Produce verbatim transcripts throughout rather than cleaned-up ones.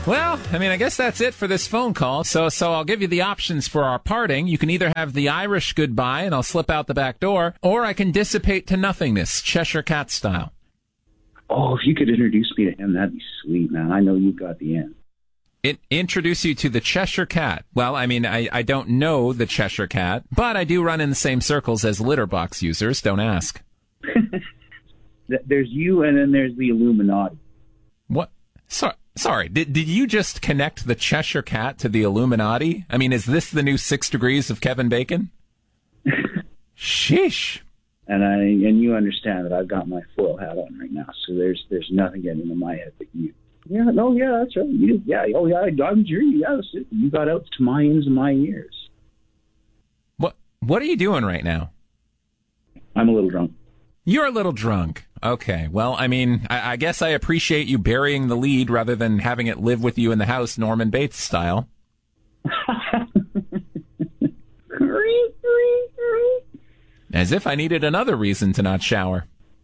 Well, I mean, I guess that's it for this phone call. So so I'll give you the options for our parting. You can either have the Irish goodbye and I'll slip out the back door, or I can dissipate to nothingness, Cheshire Cat style. Oh, if you could introduce me to him, that'd be sweet, man. I know you got the end. It, introduce you to the Cheshire Cat. Well, I mean, I, I don't know the Cheshire Cat, but I do run in the same circles as litter box users. Don't ask. There's you, and then there's the Illuminati. What? So, sorry, did did you just connect the Cheshire Cat to the Illuminati? I mean, is this the new Six Degrees of Kevin Bacon? Sheesh. And I and you understand that I've got my foil hat on right now, so there's there's nothing getting into my head but you. Yeah, no, yeah, that's right. You, yeah, oh yeah, I'm sure. Yeah, that's it. You got out to my ends and my ears. What What are you doing right now? I'm a little drunk. You're a little drunk. Okay. Well, I mean, I, I guess I appreciate you burying the lead rather than having it live with you in the house, Norman Bates style. As if I needed another reason to not shower.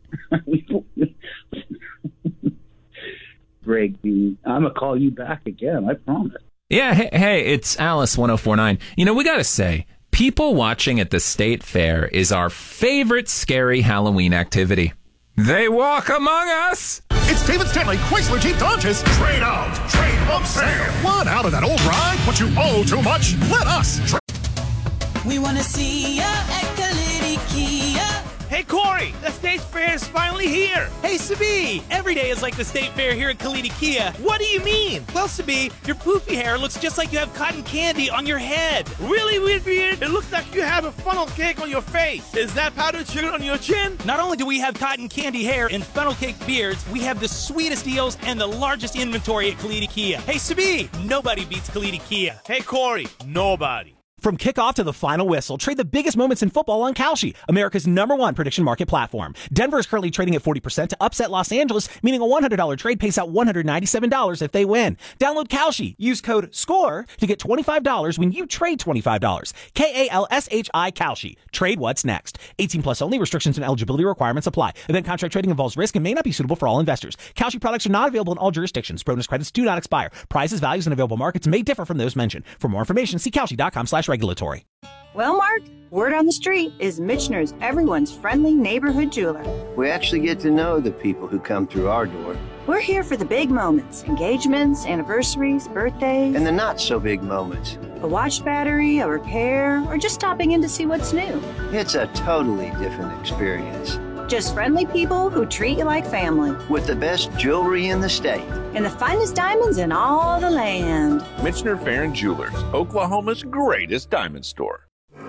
Greg, I'm going to call you back again, I promise. Yeah, hey, hey it's Alice one oh four nine. You know, we got to say, people watching at the State Fair is our favorite scary Halloween activity. They walk among us! It's David Stanley, Chrysler Jeep Dodges. Trade out, trade up sale. Want out of that old ride, but you owe too much? Let us. Tra- we want to see ya at Kalidi Kia. Hey, Corey, the State Fair is finally here. Hey, Sabi, every day is like the State Fair here at Kalidi Kia. What do you mean? Well, Sabi, your poofy hair looks just like you have cotton candy on your head. Really, Weird Beard? It looks like you have a funnel cake on your face. Is that powdered sugar on your chin? Not only do we have cotton candy hair and funnel cake beards, we have the sweetest deals and the largest inventory at Kalidi Kia. Hey, Sabi, nobody beats Kalidi Kia. Hey, Corey, nobody. From kickoff to the final whistle, trade the biggest moments in football on Kalshi, America's number one prediction market platform. Denver is currently trading at forty percent to upset Los Angeles, meaning a one hundred dollars trade pays out one hundred ninety-seven dollars if they win. Download Kalshi. Use code SCORE to get twenty-five dollars when you trade twenty-five dollars. K A L S H I Kalshi. Trade what's next. eighteen plus only. Restrictions and eligibility requirements apply. Event contract trading involves risk and may not be suitable for all investors. Kalshi products are not available in all jurisdictions. Bonus credits do not expire. Prices, values, and available markets may differ from those mentioned. For more information, see Kalshi.com slash regulatory. Well, Mark, word on the street is Michener's everyone's friendly neighborhood jeweler. We actually get to know the people who come through our door. We're here for the big moments, engagements, anniversaries, birthdays. And the not-so-big moments. A watch battery, a repair, or just stopping in to see what's new. It's a totally different experience. Just friendly people who treat you like family. With the best jewelry in the state. And the finest diamonds in all the land. Michener Farron Jewelers, Oklahoma's greatest diamond store.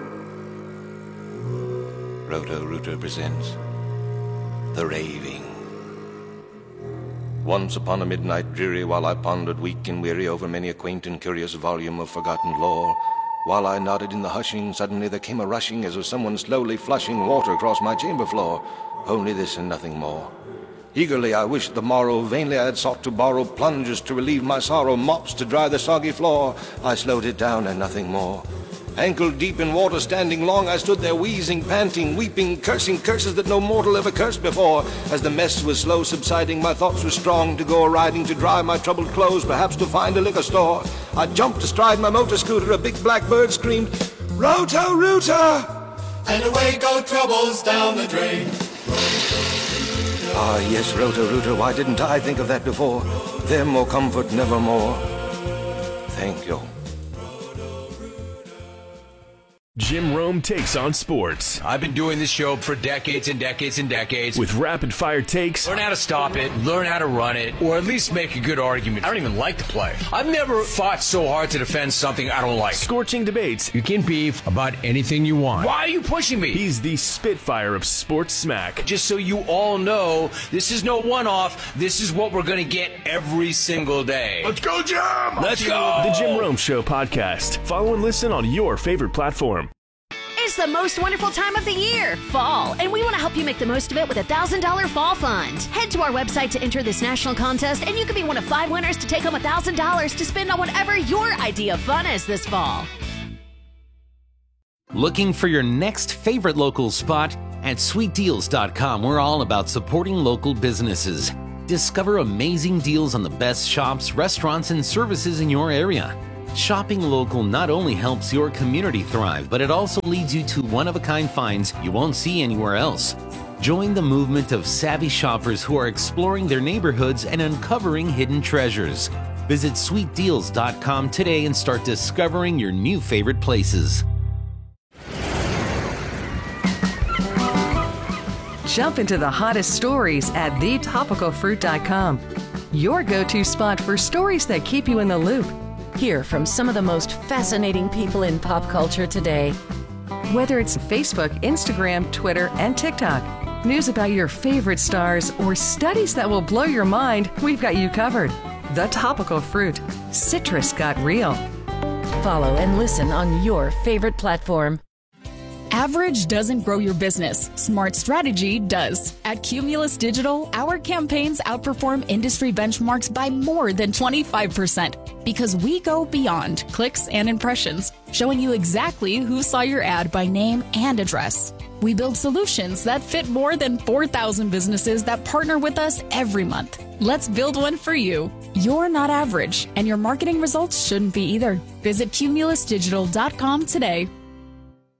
Roto-Rooter presents The Raving. Once upon a midnight dreary, while I pondered weak and weary over many a quaint and curious volume of forgotten lore, while I nodded in the hushing, suddenly there came a rushing as of someone slowly flushing water across my chamber floor. Only this and nothing more. Eagerly I wished the morrow, vainly I had sought to borrow plungers to relieve my sorrow, mops to dry the soggy floor. I slowed it down and nothing more. Ankle deep in water, standing long, I stood there wheezing, panting, weeping, cursing curses that no mortal ever cursed before. As the mess was slow subsiding, my thoughts were strong to go a-riding, to dry my troubled clothes, perhaps to find a liquor store. I jumped astride my motor scooter, a big black bird screamed, Roto-Rooter! And away go troubles down the drain. Ah, yes, Roto-Rooter, why didn't I think of that before? Them more comfort, nevermore. Thank you. Jim Rome takes on sports. I've been doing this show for decades and decades and decades. With rapid-fire takes. Learn how to stop it, learn how to run it, or at least make a good argument. I don't even like the play. I've never fought so hard to defend something I don't like. Scorching debates. You can beef about anything you want. Why are you pushing me? He's the Spitfire of sports smack. Just so you all know, this is no one-off. This is what we're going to get every single day. Let's go, Jim! Let's go! The Jim Rome Show podcast. Follow and listen on your favorite platform. It's the most wonderful time of the year, fall, and we want to help you make the most of it with a one thousand dollars fall fund. Head to our website to enter this national contest, and you could be one of five winners to take home one thousand dollars to spend on whatever your idea of fun is this fall. Looking for your next favorite local spot? At sweet deals dot com, we're all about supporting local businesses. Discover amazing deals on the best shops, restaurants, and services in your area. Shopping local not only helps your community thrive, but it also leads you to one-of-a-kind finds you won't see anywhere else. Join the movement of savvy shoppers who are exploring their neighborhoods and uncovering hidden treasures. Visit sweet deals dot com today and start discovering your new favorite places. Jump into the hottest stories at the topical fruit dot com, your go-to spot for stories that keep you in the loop. Hear from some of the most fascinating people in pop culture today. Whether it's Facebook, Instagram, Twitter, and TikTok, news about your favorite stars, or studies that will blow your mind, we've got you covered. The Topical Fruit. Citrus got real. Follow and listen on your favorite platform. Average doesn't grow your business. Smart strategy does. At Cumulus Digital, our campaigns outperform industry benchmarks by more than twenty-five percent because we go beyond clicks and impressions, showing you exactly who saw your ad by name and address. We build solutions that fit more than four thousand businesses that partner with us every month. Let's build one for you. You're not average, and your marketing results shouldn't be either. Visit Cumulus Digital dot com today.